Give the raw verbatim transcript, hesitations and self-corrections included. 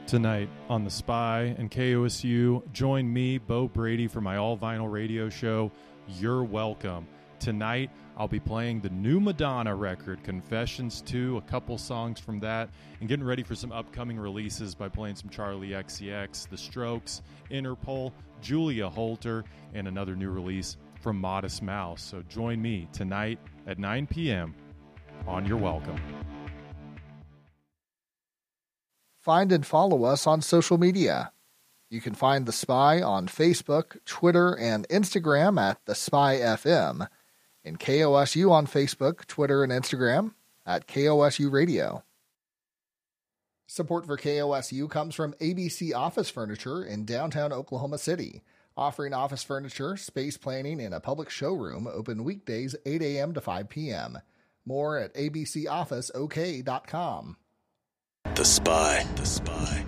Tonight on The Spy and K O S U, join me, Bo Brady, for my all-vinyl radio show, You're Welcome. Tonight, I'll be playing the new Madonna record, Confessions two, a couple songs from that, and getting ready for some upcoming releases by playing some Charlie X C X, The Strokes, Interpol, Julia Holter, and another new release from Modest Mouse. So join me tonight at nine p.m. on You're Welcome. Find and follow us on social media. You can find The Spy on Facebook, Twitter, and Instagram at The Spy F M, and K O S U on Facebook, Twitter, and Instagram at K O S U Radio. Support for K O S U comes from A B C Office Furniture in downtown Oklahoma City, offering office furniture, space planning, and a public showroom open weekdays eight a.m. to five p.m. More at a b c office o k dot com. The Spy. The Spy.